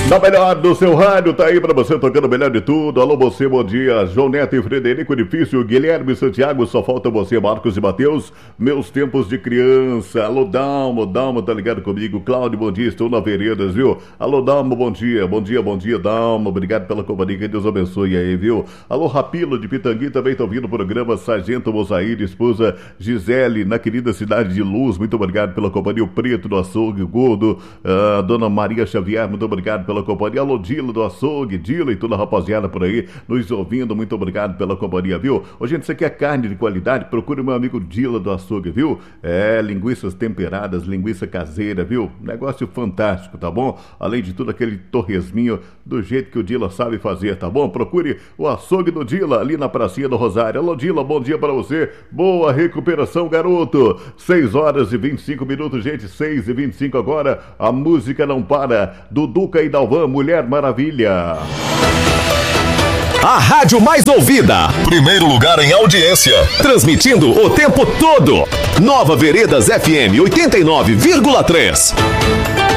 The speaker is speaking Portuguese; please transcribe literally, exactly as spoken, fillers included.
Na melhor do seu rádio, tá aí pra você tocando o melhor de tudo. Alô, você, bom dia. João Neto e Frederico Edifício, Guilherme Santiago, só falta você, Marcos e Matheus. Meus tempos de criança. Alô, Dalmo, Dalmo, tá ligado comigo? Cláudio, bom dia, estou na Veredas, viu? Alô, Dalmo, bom dia, bom dia, bom dia, Dalmo. Obrigado pela companhia, que Deus abençoe aí, viu? Alô, Rapilo de Pitangui, também tá ouvindo o programa. Sargento Mosaíra, esposa Gisele, na querida cidade de Luz, muito obrigado pela companhia. O Preto do Açougue, o Gordo, a Dona Maria Xavier, muito obrigado pela companhia. Alô, Dila do Açougue, Dila e toda a rapaziada por aí nos ouvindo, muito obrigado pela companhia, viu? Ô, gente, você quer carne de qualidade? Procure o meu amigo Dila do Açougue, viu? É, linguiças temperadas, linguiça caseira, viu? Negócio fantástico, tá bom? Além de tudo, aquele torresminho do jeito que o Dila sabe fazer, tá bom? Procure o Açougue do Dila, ali na pracinha do Rosário. Alô, Dila, bom dia pra você. Boa recuperação, garoto. seis horas e vinte e cinco minutos, gente, seis e vinte e cinco agora. A música não para. Duduca e Dalvan, Mulher Maravilha. A rádio mais ouvida. Primeiro lugar em audiência. Transmitindo o tempo todo. Nova Veredas F M oitenta e nove vírgula três.